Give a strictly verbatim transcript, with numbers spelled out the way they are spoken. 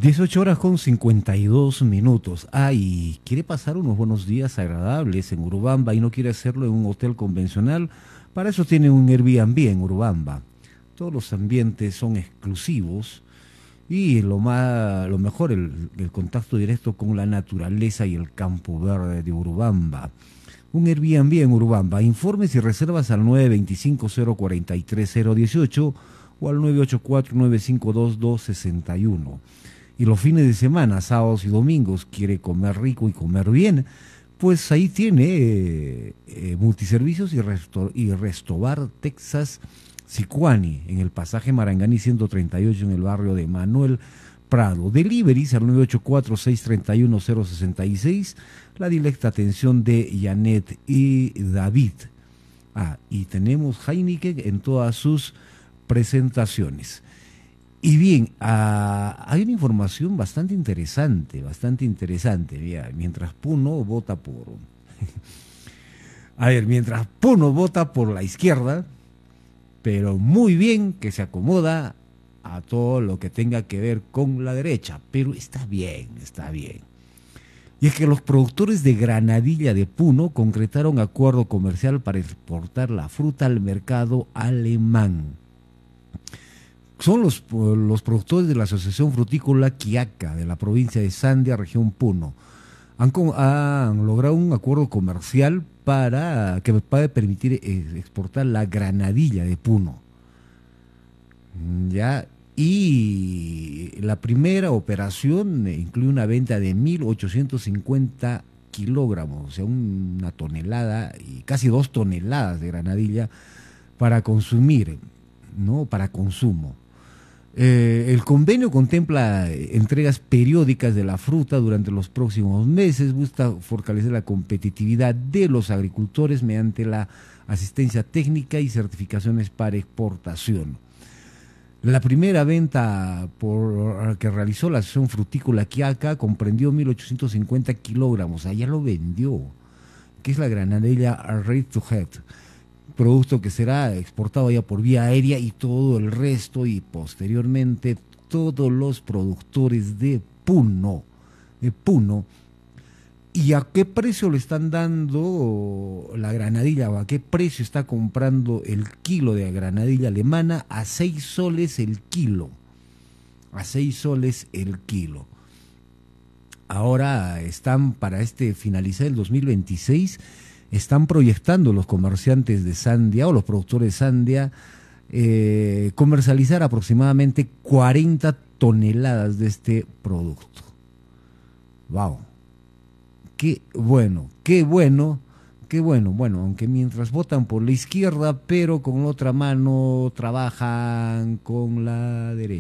dieciocho horas con cincuenta y dos minutos. Ah, y quiere pasar unos buenos días agradables en Urubamba y no quiere hacerlo en un hotel convencional. Para eso tiene un Airbnb en Urubamba. Todos los ambientes son exclusivos y lo más, lo mejor, el, el contacto directo con la naturaleza y el campo verde de Urubamba. Un Airbnb en Urubamba. Informes y reservas al nueve dos cinco, cero cuatro tres, cero uno ocho o al nueve ocho cuatro, nueve cinco dos, dos seis uno. Y los fines de semana, sábados y domingos, quiere comer rico y comer bien, pues ahí tiene eh, eh, multiservicios y, resto, y Restobar Texas Sicuani, en el pasaje Marangani ciento treinta y ocho en el barrio de Manuel Prado. Deliveries al nueve ocho cuatro, seis tres uno, cero seis seis, la directa atención de Janet y David. Ah, y tenemos Heineken en todas sus presentaciones. Y bien, uh, hay una información bastante interesante, bastante interesante. Mira, mientras Puno vota por... A ver, mientras Puno vota por la izquierda, pero muy bien que se acomoda a todo lo que tenga que ver con la derecha. Pero está bien, está bien. Y es que los productores de granadilla de Puno concretaron acuerdo comercial para exportar la fruta al mercado alemán. Son los, los productores de la Asociación Frutícola Quiaca de la provincia de Sandia, región Puno. Han, han logrado un acuerdo comercial para que pueda permitir exportar la granadilla de Puno. Ya, y la primera operación incluye una venta de mil ochocientos cincuenta kilogramos, o sea, una tonelada y casi dos toneladas de granadilla para consumir, ¿no? Para consumo. Eh, el convenio contempla entregas periódicas de la fruta durante los próximos meses, busca fortalecer la competitividad de los agricultores mediante la asistencia técnica y certificaciones para exportación. La primera venta por, que realizó la Asociación Frutícola Quiaca comprendió mil ochocientos cincuenta kilogramos, allá lo vendió, que es la granadilla Ready to Head, producto que será exportado ya por vía aérea, y todo el resto y posteriormente todos los productores de Puno, de Puno. ¿Y a qué precio le están dando la granadilla o a qué precio está comprando el kilo de granadilla alemana? A seis soles el kilo, a seis soles el kilo. Ahora están para este finalizar el dos mil veintiséis, están proyectando los comerciantes de Sandia o los productores de Sandia eh, comercializar aproximadamente cuarenta toneladas de este producto. ¡Wow! ¡Qué bueno! ¡Qué bueno! ¡Qué bueno! Bueno, aunque mientras votan por la izquierda, pero con otra mano trabajan con la derecha.